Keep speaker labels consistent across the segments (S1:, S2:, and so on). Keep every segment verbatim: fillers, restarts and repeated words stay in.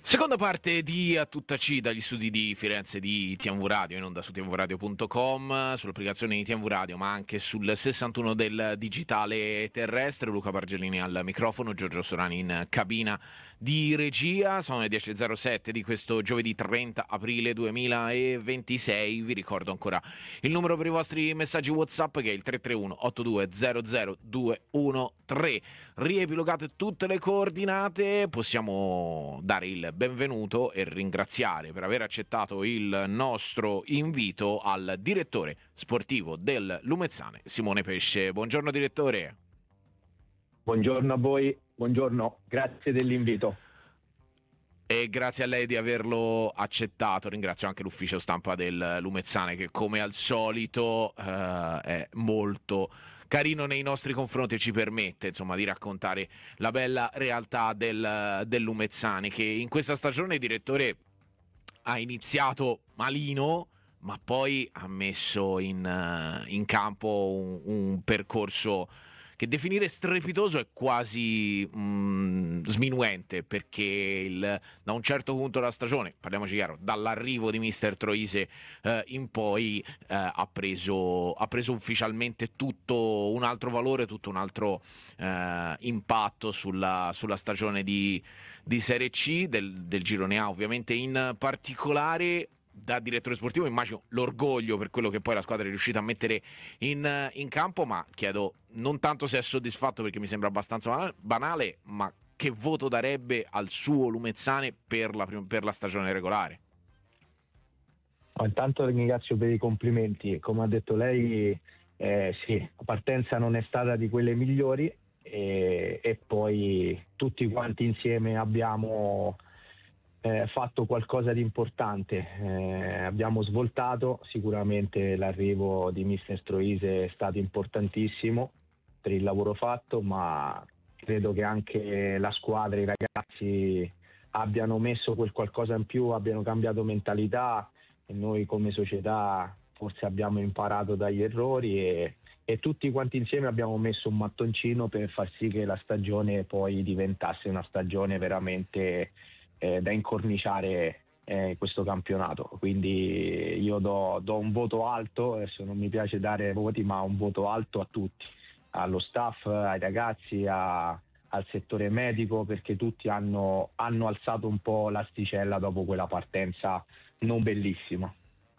S1: Seconda parte di A Tutta C dagli studi di Firenze di T M V Radio, in onda su t m v radio punto com, sull'applicazione di T M V Radio, ma anche sul sessantuno del digitale terrestre. Luca Bargellini al microfono, Giorgio Sorani in cabina di regia. Sono le dieci e zero sette di questo giovedì trenta aprile duemilaventisei. Vi ricordo ancora il numero per i vostri messaggi WhatsApp, che è il tre tre uno otto due zero zero due uno tre. Riepilogate tutte le coordinate, possiamo dare il benvenuto e ringraziare per aver accettato il nostro invito al direttore sportivo del Lumezzane, Simone Pesce. Buongiorno direttore.
S2: Buongiorno a voi, buongiorno, grazie dell'invito.
S1: E grazie a lei di averlo accettato. Ringrazio anche l'ufficio stampa del Lumezzane, che come al solito eh, è molto carino nei nostri confronti e ci permette, insomma, di raccontare la bella realtà del, del Lumezzane, che in questa stagione, direttore, ha iniziato malino, ma poi ha messo in, in campo un, un percorso che definire strepitoso è quasi mh, sminuente, perché il, da un certo punto della stagione, parliamoci chiaro, dall'arrivo di mister Troise eh, in poi eh, ha preso ha preso ufficialmente tutto un altro valore, tutto un altro eh, impatto sulla, sulla stagione di, di Serie C, del, del Girone A ovviamente in particolare. Da direttore sportivo immagino l'orgoglio per quello che poi la squadra è riuscita a mettere in, in campo, ma chiedo non tanto se è soddisfatto, perché mi sembra abbastanza banale, ma che voto darebbe al suo Lumezzane per la, per la stagione regolare?
S2: Oh, intanto ringrazio per i complimenti. Come ha detto lei, eh, sì, la partenza non è stata di quelle migliori e, e poi tutti quanti insieme abbiamo Eh, fatto qualcosa di importante, eh, abbiamo svoltato. Sicuramente l'arrivo di mister Troise è stato importantissimo per il lavoro fatto, ma credo che anche la squadra, i ragazzi abbiano messo quel qualcosa in più, abbiano cambiato mentalità, e noi come società forse abbiamo imparato dagli errori e, e tutti quanti insieme abbiamo messo un mattoncino per far sì che la stagione poi diventasse una stagione veramente Eh, da incorniciare eh, questo campionato. Quindi io do, do un voto alto, adesso non mi piace dare voti, ma un voto alto a tutti, allo staff, ai ragazzi, a, al settore medico, perché tutti hanno, hanno alzato un po' l'asticella dopo quella partenza non bellissima.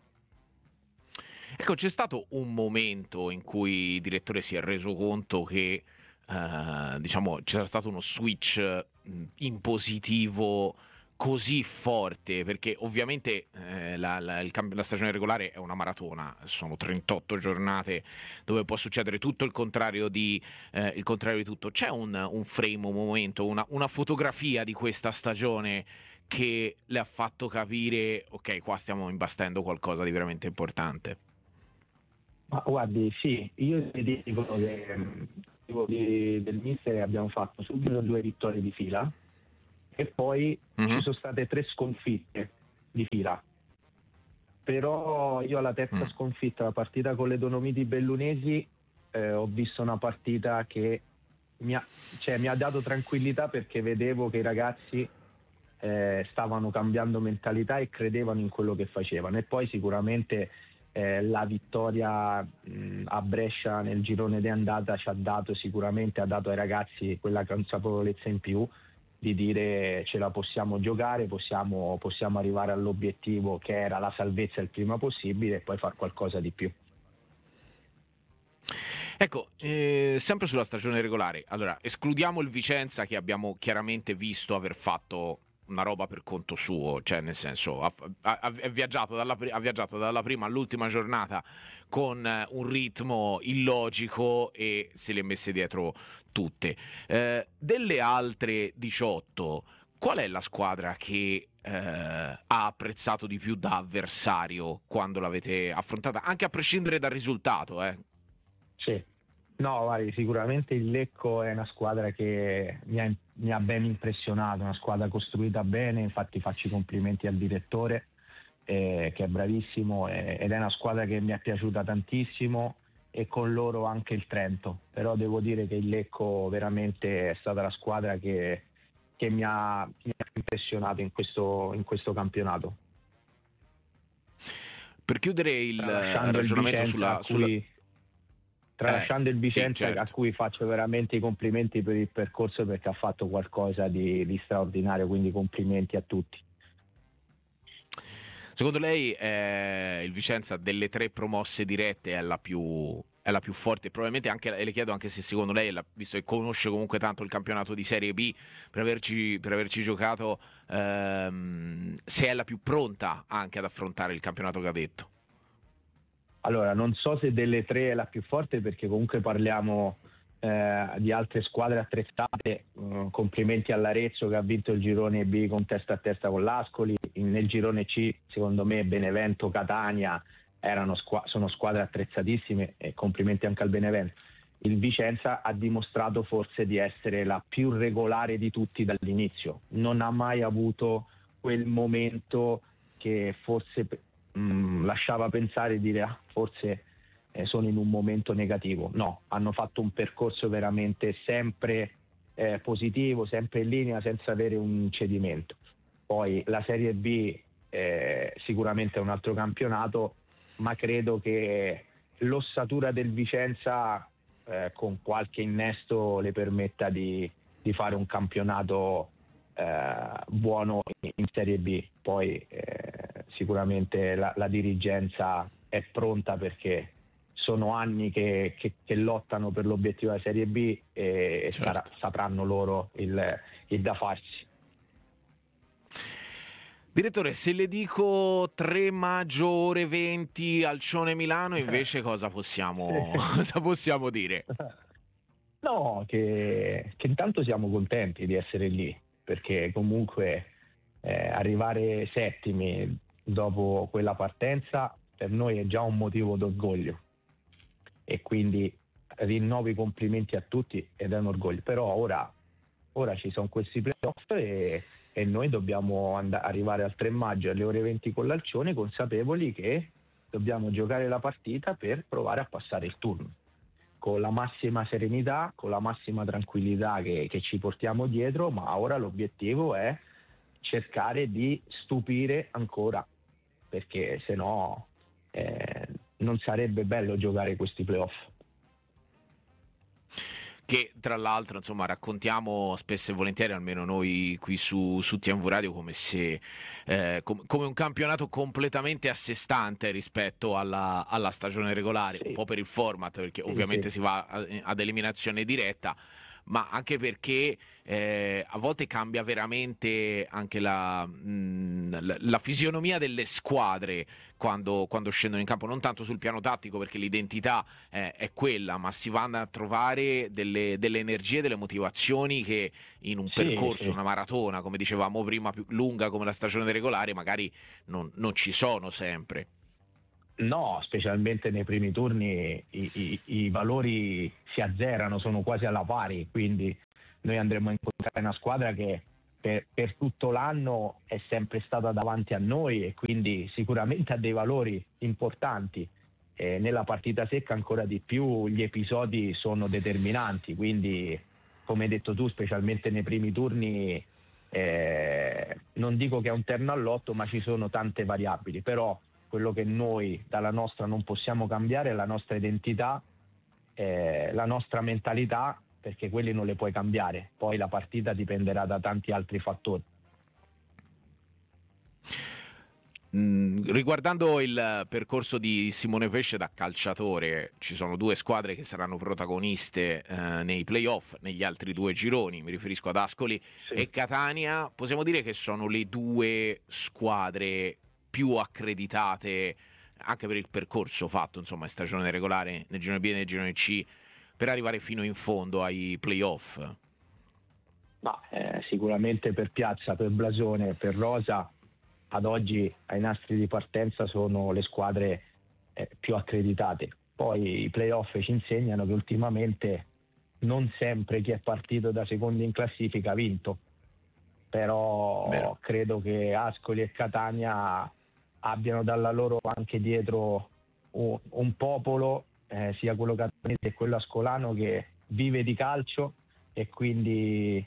S1: Ecco, c'è stato un momento in cui il direttore si è reso conto che eh, diciamo c'era stato uno switch mh, in positivo così forte, perché ovviamente eh, la, la, il camp- la stagione regolare è una maratona, sono trentotto giornate dove può succedere tutto il contrario di, eh, il contrario di tutto. C'è un, un frame, un momento, una, una fotografia di questa stagione che le ha fatto capire, ok, qua stiamo imbastendo qualcosa di veramente importante?
S2: Ma guardi, sì, io ti dico che di, del mister abbiamo fatto subito due vittorie di fila e poi
S1: Mm-hmm.
S2: ci sono state tre sconfitte di fila. Però io alla terza
S1: Mm.
S2: sconfitta, la partita con le Dolomiti Bellunesi, eh, ho visto una partita che mi ha, cioè, mi ha dato tranquillità, perché vedevo che i ragazzi eh, stavano cambiando mentalità e credevano in quello che facevano. E poi sicuramente eh, la vittoria mh, a Brescia nel girone di andata ci ha dato sicuramente, ha dato ai ragazzi quella consapevolezza in più di dire ce la possiamo giocare, possiamo, possiamo arrivare all'obiettivo che era la salvezza il prima possibile e poi far qualcosa di più.
S1: Ecco, eh, sempre sulla stagione regolare, allora escludiamo il Vicenza, che abbiamo chiaramente visto aver fatto una roba per conto suo, cioè nel senso ha, ha, ha viaggiato, dalla, ha viaggiato dalla prima all'ultima giornata con eh, un ritmo illogico e se le ha messe dietro tutte. Eh, delle altre diciotto, qual è la squadra che eh, ha apprezzato di più da avversario quando l'avete affrontata, anche a prescindere dal risultato? Eh?
S2: Sì. No, guardi, sicuramente il Lecco è una squadra che mi ha, mi ha ben impressionato, una squadra costruita bene, infatti faccio i complimenti al direttore eh, che è bravissimo, eh, ed è una squadra che mi è piaciuta tantissimo, e con loro anche il Trento. Però devo dire che il Lecco veramente è stata la squadra che, che mi ha, mi ha impressionato in questo, in questo campionato.
S1: Per chiudere il
S2: Tralasciando
S1: ragionamento
S2: il
S1: sulla...
S2: a cui,
S1: sulla...
S2: tralasciando
S1: Eh,
S2: il Vicenza,
S1: sì, certo.
S2: a cui faccio veramente i complimenti per il percorso, perché ha fatto qualcosa di, di straordinario, quindi complimenti a tutti.
S1: Secondo lei eh, il Vicenza delle tre promosse dirette è la più, è la più forte? Probabilmente anche, e le chiedo anche se secondo lei, la- visto che conosce comunque tanto il campionato di Serie B, per averci, per averci giocato, ehm, se è la più pronta anche ad affrontare il campionato cadetto.
S2: Allora, non so se delle tre è la più forte, perché comunque parliamo eh, di altre squadre attrezzate. Uh, complimenti all'Arezzo che ha vinto il girone B con testa a testa con l'Ascoli. In- nel girone C, secondo me, Benevento, Catania erano squa- sono squadre attrezzatissime, e complimenti anche al Benevento. Il Vicenza ha dimostrato forse di essere la più regolare di tutti dall'inizio. Non ha mai avuto quel momento che forse mh, lasciava pensare e dire ah, forse eh, sono in un momento negativo. No, hanno fatto un percorso veramente sempre eh, positivo, sempre in linea, senza avere un cedimento. Poi la Serie B eh, sicuramente è un altro campionato, ma credo che l'ossatura del Vicenza eh, con qualche innesto le permetta di, di fare un campionato eh, buono in Serie B. Poi eh, sicuramente la, la dirigenza è pronta, perché sono anni che, che, che lottano per l'obiettivo della Serie B, e, e
S1: Certo.
S2: sarà, sapranno loro il, il da farsi.
S1: Direttore, se le dico tre maggio ore venti Alcione Milano, invece cosa possiamo, cosa possiamo dire?
S2: No, che, che intanto siamo contenti di essere lì, perché comunque eh, arrivare settimi dopo quella partenza per noi è già un motivo d'orgoglio, e quindi rinnovo i complimenti a tutti ed è un orgoglio. Però ora, ora ci sono questi playoff, e, e noi dobbiamo and- arrivare al tre maggio alle ore venti con l'Alcione, consapevoli che dobbiamo giocare la partita per provare a passare il turno, con la massima serenità, con la massima tranquillità che, che ci portiamo dietro. Ma ora l'obiettivo è cercare di stupire ancora, perché se no eh, non sarebbe bello giocare questi playoff.
S1: Che tra l'altro, insomma, raccontiamo spesso e volentieri, almeno noi qui su, su T M V Radio, come se eh, com- come un campionato completamente a sé stante rispetto alla, alla stagione regolare, un
S2: Sì,
S1: po' per il format, perché
S2: sì, sì.
S1: ovviamente si va a- ad eliminazione diretta, ma anche perché eh, a volte cambia veramente anche la, mh, la, la fisionomia delle squadre quando, quando scendono in campo, non tanto sul piano tattico, perché l'identità eh, è quella, ma si vanno a trovare delle, delle energie, delle motivazioni che in un
S2: Sì,
S1: percorso,
S2: sì.
S1: una maratona, come dicevamo prima, più lunga come la stagione regolare, magari non, non ci sono sempre.
S2: No, specialmente nei primi turni i, i- i valori si azzerano, sono quasi alla pari, quindi noi andremo a incontrare una squadra che per, per tutto l'anno è sempre stata davanti a noi, e quindi sicuramente ha dei valori importanti. E nella partita secca ancora di più gli episodi sono determinanti, quindi come hai detto tu, specialmente nei primi turni, eh, non dico che è un terno all'otto, ma ci sono tante variabili. Però quello che noi dalla nostra non possiamo cambiare è la nostra identità, eh, la nostra mentalità, perché quelli non le puoi cambiare. Poi la partita dipenderà da tanti altri fattori.
S1: Mm, riguardando il percorso di Simone Pesce da calciatore, ci sono due squadre che saranno protagoniste eh, nei playoff, negli altri due gironi, mi riferisco ad Ascoli
S2: Sì.
S1: e Catania. Possiamo dire che sono le due squadre più accreditate anche per il percorso fatto, insomma, in stagione regolare, nel girone B e nel girone C, per arrivare fino in fondo ai playoff.
S2: Ma eh, sicuramente per piazza, per blasone, per rosa, ad oggi ai nastri di partenza sono le squadre eh, più accreditate. Poi i playoff ci insegnano che ultimamente non sempre chi è partito da secondo in classifica ha vinto, però
S1: Vero.
S2: credo che Ascoli e Catania abbiano dalla loro anche dietro un, un popolo, eh, sia quello catanese che quello ascolano, che vive di calcio, e quindi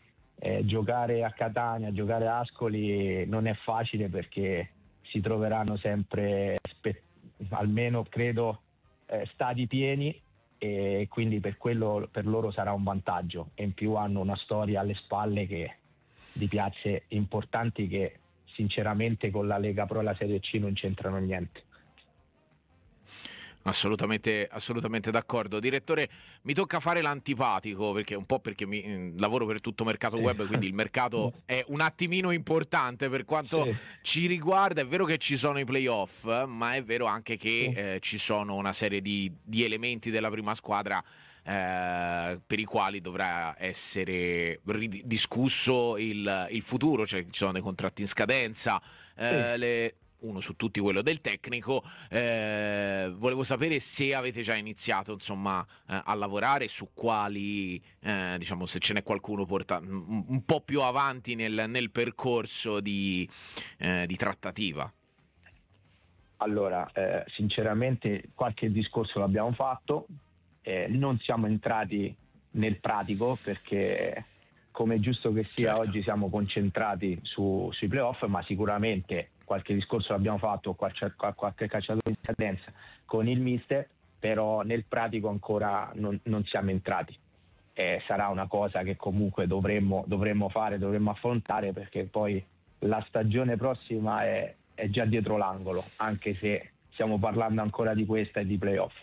S2: eh, giocare a Catania, giocare a Ascoli non è facile, perché si troveranno sempre, spe- almeno credo, eh, stadi pieni, e quindi per quello per loro sarà un vantaggio, e in più hanno una storia alle spalle che, di piazze importanti, che sinceramente con la Lega Pro e la Serie C non c'entrano niente.
S1: Assolutamente, assolutamente d'accordo. Direttore, mi tocca fare l'antipatico, perché un po' perché mi, eh, lavoro per tutto mercato web, quindi il mercato è un attimino importante per quanto
S2: Sì.
S1: ci riguarda. È vero che ci sono i playoff, ma è vero anche che
S2: Sì.
S1: eh, ci sono una serie di, di elementi della prima squadra eh, per i quali dovrà essere ridiscusso il, il futuro, cioè ci sono dei contratti in scadenza, eh,
S2: Sì.
S1: le uno su tutti, quello del tecnico. Eh, volevo sapere se avete già iniziato, insomma, eh, a lavorare, su quali, eh, diciamo, se ce n'è qualcuno porta un, un po' più avanti nel, nel percorso di, eh, di trattativa.
S2: Allora, eh, sinceramente qualche discorso l'abbiamo fatto, eh, non siamo entrati nel pratico, perché come è giusto che sia,
S1: Certo.
S2: oggi siamo concentrati su, sui playoff, ma sicuramente qualche discorso l'abbiamo fatto, qualche, qualche calciatore in scadenza con il mister, però nel pratico ancora non, non siamo entrati. Eh, sarà una cosa che comunque dovremmo, dovremmo fare, dovremmo affrontare, perché poi la stagione prossima è, è già dietro l'angolo, anche se stiamo parlando ancora di questa e di playoff.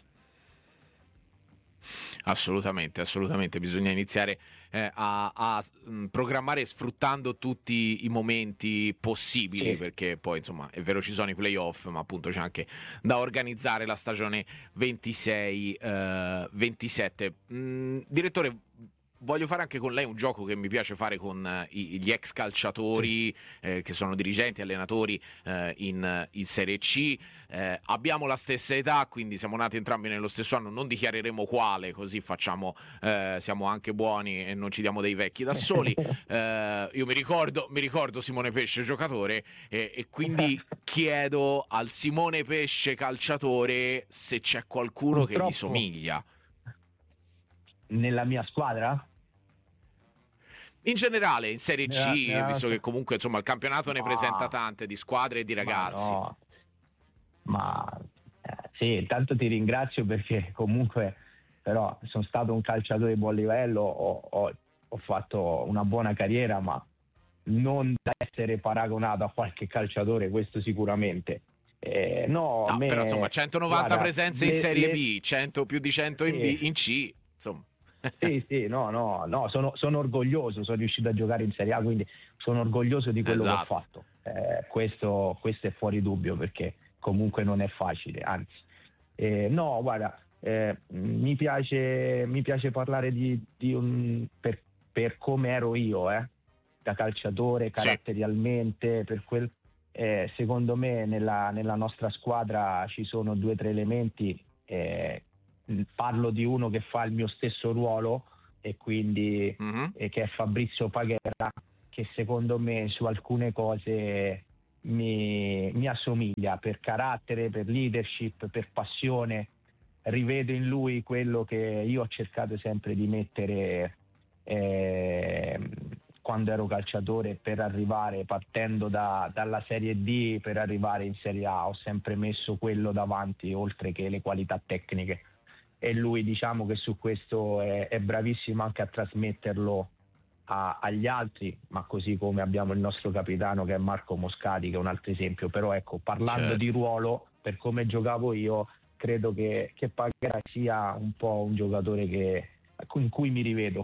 S1: Assolutamente, assolutamente, bisogna iniziare eh, a, a mh, programmare sfruttando tutti i momenti possibili,
S2: Sì.
S1: perché poi insomma è vero ci sono i playoff, ma appunto c'è anche da organizzare la stagione ventisei ventisette. Mh, direttore, voglio fare anche con lei un gioco che mi piace fare con eh, i- gli ex calciatori eh, che sono dirigenti, allenatori eh, in, in Serie C. Eh, abbiamo la stessa età, quindi siamo nati entrambi nello stesso anno, non dichiareremo quale, così facciamo, eh, siamo anche buoni e non ci diamo dei vecchi da soli. Eh, io mi ricordo, mi ricordo Simone Pesce giocatore, eh, e quindi chiedo al Simone Pesce calciatore se c'è qualcuno che gli
S2: Purtroppo
S1: somiglia.
S2: nella mia squadra?
S1: In generale, in Serie
S2: Nella,
S1: C,
S2: nella
S1: visto
S2: nostra...
S1: che comunque insomma il campionato ne presenta
S2: Ma,
S1: tante di squadre e di
S2: ma
S1: ragazzi.
S2: no, ma eh, sì, intanto ti ringrazio, perché comunque però sono stato un calciatore di buon livello, ho, ho- ho fatto una buona carriera, ma non da essere paragonato a qualche calciatore, questo sicuramente. Eh, no, a
S1: No, però insomma
S2: me,
S1: centonovanta
S2: guarda,
S1: presenze in
S2: le,
S1: Serie
S2: le-
S1: B, cento più di cento in,
S2: sì,
S1: B, in C, insomma.
S2: sì, sì, no, no, no, sono, sono orgoglioso, sono riuscito a giocare in Serie A, quindi sono orgoglioso di quello che ho
S1: Esatto.
S2: fatto. Eh, questo, questo è fuori dubbio, perché comunque non è facile, anzi. Eh, no, guarda, eh, mi piace, mi piace parlare di, di un, per, per come ero io, eh, da calciatore,
S1: Sì.
S2: caratterialmente, per quel, eh, secondo me nella, nella nostra squadra ci sono due o tre elementi. eh, Parlo di uno che fa il mio stesso ruolo, e quindi
S1: Mhm.
S2: eh, che è Fabrizio Paghera, che secondo me su alcune cose mi, mi assomiglia per carattere, per leadership, per passione. Rivedo in lui quello che io ho cercato sempre di mettere eh, quando ero calciatore, per arrivare, partendo da, dalla Serie D per arrivare in Serie A. Ho sempre messo quello davanti, oltre che le qualità tecniche, e lui, diciamo che su questo è, è bravissimo anche a trasmetterlo a, agli altri, ma così come abbiamo il nostro capitano che è Marco Moscati, che è un altro esempio. Però ecco, parlando
S1: Certo.
S2: di ruolo, per come giocavo io, credo che, che Paghera sia un po' un giocatore che, in cui mi rivedo.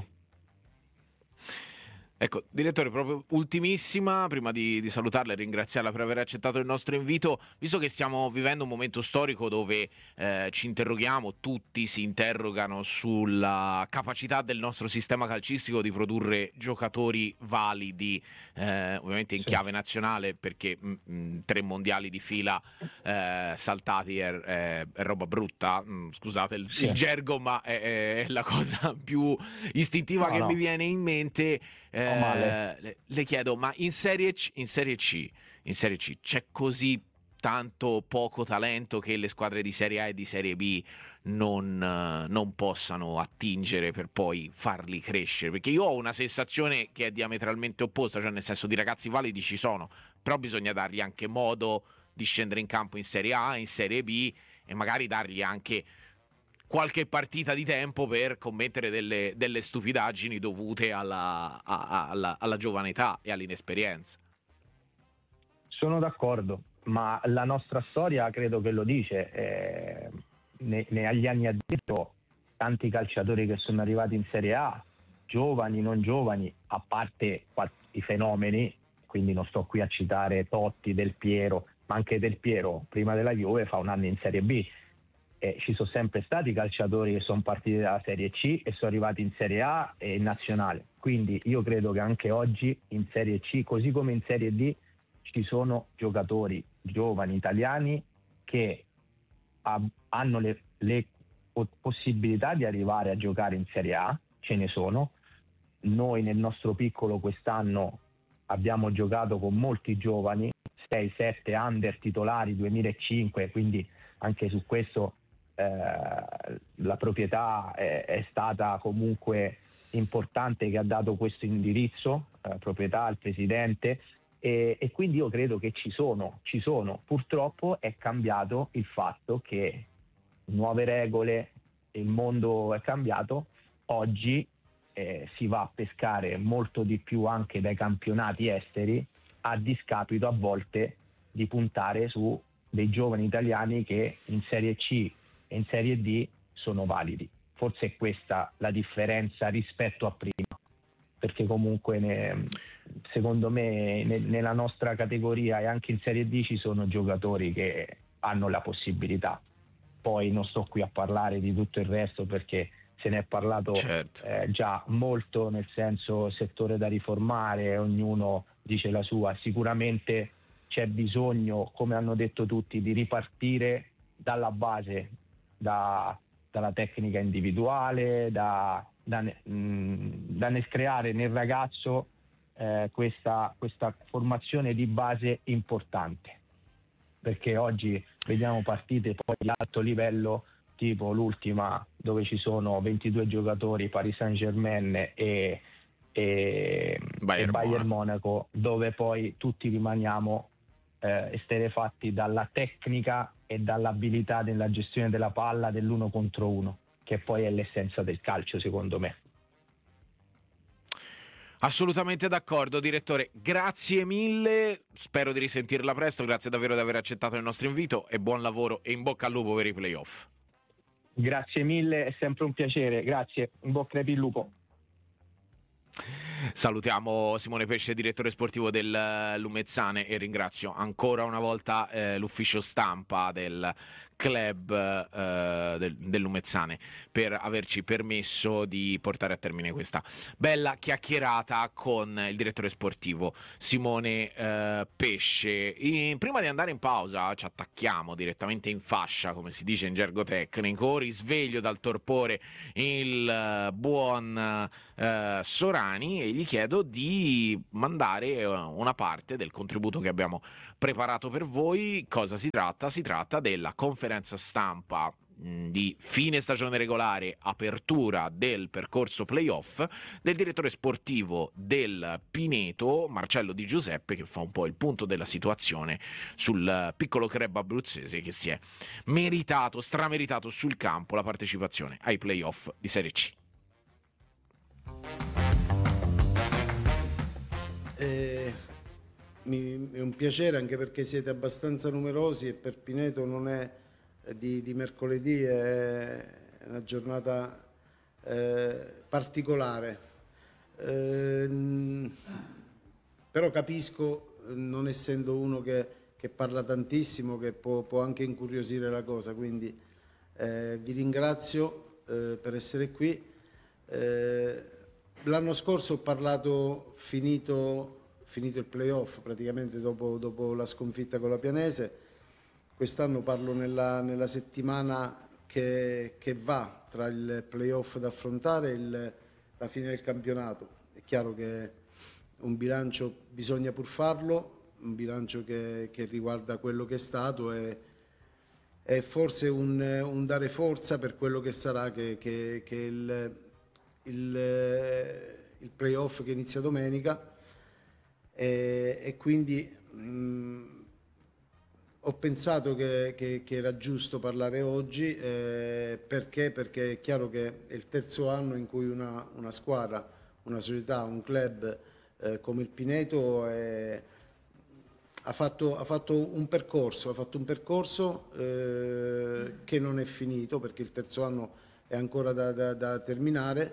S1: Ecco, direttore, proprio ultimissima, prima di, di salutarla e ringraziarla per aver accettato il nostro invito, visto che stiamo vivendo un momento storico dove eh, ci interroghiamo, tutti si interrogano sulla capacità del nostro sistema calcistico di produrre giocatori validi, eh, ovviamente in
S2: Sì.
S1: chiave nazionale, perché mh, mh, tre mondiali di fila eh, saltati è, è- è roba brutta, mh, scusate il,
S2: Sì.
S1: il gergo, ma è, è la cosa più istintiva
S2: No,
S1: che
S2: no.
S1: mi viene in mente.
S2: Fa male.
S1: Eh, le, le chiedo, ma in Serie C, in Serie C, in Serie C c'è così tanto poco talento che le squadre di Serie A e di Serie B non, eh, non possano attingere per poi farli crescere, perché io ho una sensazione che è diametralmente opposta, cioè nel senso, di ragazzi validi ci sono, però bisogna dargli anche modo di scendere in campo in Serie A, in Serie B, e magari dargli anche qualche partita di tempo per commettere delle, delle stupidaggini dovute alla, a- alla, alla giovane età e all'inesperienza.
S2: Sono d'accordo, ma la nostra storia credo che lo dice. Eh, ne, ne agli anni addietro tanti calciatori che sono arrivati in Serie A, giovani, non giovani, a parte i fenomeni, quindi non sto qui a citare Totti, Del Piero, ma anche Del Piero prima della Juve fa un anno in Serie B. Eh, ci sono sempre stati calciatori che sono partiti dalla Serie C e sono arrivati in Serie A e in Nazionale, quindi io credo che anche oggi in Serie C, così come in Serie D, ci sono giocatori giovani italiani che ha, hanno le, le possibilità di arrivare a giocare in Serie A, ce ne sono. Noi nel nostro piccolo quest'anno abbiamo giocato con molti giovani, sei sette under titolari duemilacinque, quindi anche su questo eh, la proprietà è, è stata comunque importante, che ha dato questo indirizzo, eh, proprietà al presidente, e, e quindi io credo che ci sono, ci sono. Purtroppo è cambiato il fatto che nuove regole, il mondo è cambiato, oggi eh, si va a pescare molto di più anche dai campionati esteri, a discapito a volte di puntare su dei giovani italiani che in Serie C e in Serie D sono validi. Forse è questa la differenza rispetto a prima, perché comunque ne, secondo me ne, nella nostra categoria e anche in Serie D ci sono giocatori che hanno la possibilità. Poi non sto qui a parlare di tutto il resto, perché se ne è parlato
S1: certo.
S2: eh, già molto, nel senso settore da riformare, ognuno dice la sua. Sicuramente c'è bisogno, come hanno detto tutti, di ripartire dalla base, da, dalla tecnica individuale, da, da, mh, da nel creare nel ragazzo eh, questa, questa formazione di base importante, perché oggi vediamo partite poi di alto livello, tipo l'ultima dove ci sono ventidue giocatori, Paris Saint-Germain e, e,
S1: Bayern
S2: e Bayern
S1: Monaco.
S2: Monaco, dove poi tutti rimaniamo eh, esterefatti dalla tecnica e dall'abilità nella gestione della palla, dell'uno contro uno, che poi è l'essenza del calcio, secondo me.
S1: Assolutamente d'accordo, direttore, grazie mille, spero di risentirla presto, grazie davvero di aver accettato il nostro invito e buon lavoro e in bocca al lupo per i playoff.
S2: Grazie mille, è sempre un piacere, grazie, in bocca al lupo.
S1: Salutiamo Simone Pesce, direttore sportivo del Lumezzane, e ringrazio ancora una volta eh, l'ufficio stampa del club eh, del, del Lumezzane per averci permesso di portare a termine questa bella chiacchierata con il direttore sportivo Simone eh, Pesce. E prima di andare in pausa ci attacchiamo direttamente in fascia, come si dice in gergo tecnico, risveglio dal torpore il uh, buon uh, Sorani e gli chiedo di mandare una parte del contributo che abbiamo preparato per voi. Cosa si tratta? Si tratta della conferenza stampa mh, di fine stagione regolare, apertura del percorso playoff del direttore sportivo del Pineto, Marcello Di Giuseppe, che fa un po' il punto della situazione sul piccolo club abruzzese che si è meritato, strameritato sul campo la partecipazione ai playoff di Serie C.
S3: Eh, mi, è un piacere, anche perché siete abbastanza numerosi e per Pineto non è di, di mercoledì, è una giornata eh, particolare. Eh, però capisco, non essendo uno che, che parla tantissimo, che può, può anche incuriosire la cosa, quindi eh, vi ringrazio eh, per essere qui. Eh, L'anno scorso ho parlato finito, finito il playoff, praticamente dopo, dopo la sconfitta con la Pianese. Quest'anno parlo nella, nella settimana che, che va tra il playoff da affrontare e il, la fine del campionato. È chiaro che un bilancio bisogna pur farlo, un bilancio che, che riguarda quello che è stato e, e forse un, un dare forza per quello che sarà, che, che, che il, il, il playoff che inizia domenica, e, e quindi mh, ho pensato che, che, che era giusto parlare oggi, eh, perché? Perché è chiaro che è il terzo anno in cui una, una squadra, una società, un club eh, come il Pineto è, ha, fatto, ha fatto un percorso, ha fatto un percorso eh, che non è finito, perché il terzo anno è ancora da, da, da terminare,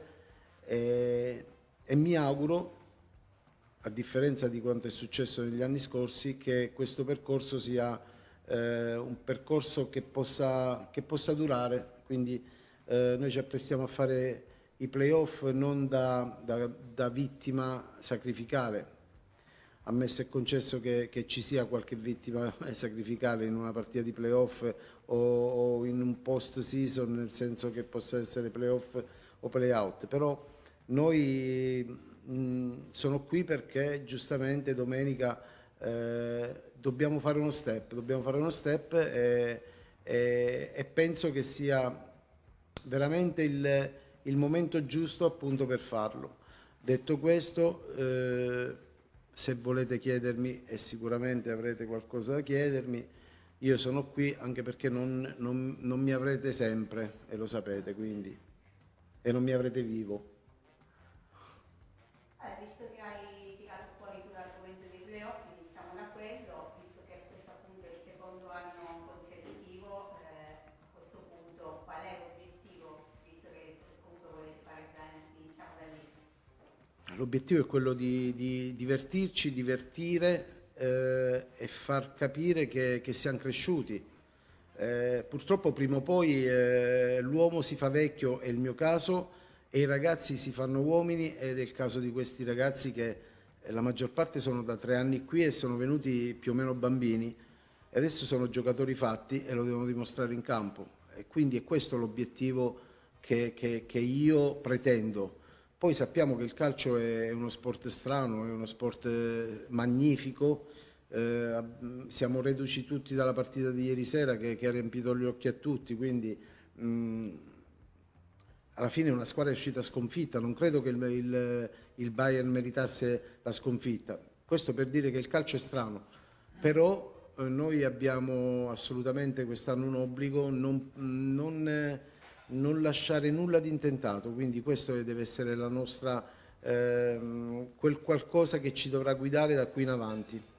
S3: e, e mi auguro, a differenza di quanto è successo negli anni scorsi, che questo percorso sia eh, un percorso che possa, che possa durare. Quindi eh, noi ci apprestiamo a fare i playoff non da, da, da vittima sacrificale, ammesso e concesso che, che ci sia qualche vittima sacrificale in una partita di playoff o, o in un post season, nel senso che possa essere playoff o playout, però noi mh, sono qui perché giustamente domenica eh, dobbiamo fare uno step, dobbiamo fare uno step e, e, e penso che sia veramente il, il momento giusto appunto per farlo. Detto questo, eh, se volete chiedermi, e sicuramente avrete qualcosa da chiedermi, io sono qui anche perché non, non, non mi avrete sempre, e lo sapete, quindi, e non mi avrete vivo.
S4: Allora, visto che hai tirato fuori tu l'argomento dei playoff, iniziamo da quello, visto che questo appunto è il secondo anno consecutivo, eh, a questo punto qual è l'obiettivo, visto che comunque volete fare bene, iniziamo da lì.
S3: L'obiettivo è quello di, di divertirci, divertire eh, e far capire che, che siamo cresciuti. Eh, purtroppo prima o poi eh, l'uomo si fa vecchio, è il mio caso, e i ragazzi si fanno uomini, ed è il caso di questi ragazzi che eh, la maggior parte sono da tre anni qui e sono venuti più o meno bambini e adesso sono giocatori fatti e lo devono dimostrare in campo, e quindi è questo l'obiettivo che, che, che io pretendo. Poi sappiamo che il calcio è uno sport strano, è uno sport magnifico, eh, siamo reduci tutti dalla partita di ieri sera che, che ha riempito gli occhi a tutti, quindi mh, alla fine una squadra è uscita sconfitta, non credo che il, il, il Bayern meritasse la sconfitta. Questo per dire che il calcio è strano, però eh, noi abbiamo assolutamente quest'anno un obbligo, non... non eh, non lasciare nulla di intentato, quindi questo deve essere la nostra, ehm, quel qualcosa che ci dovrà guidare da qui in avanti.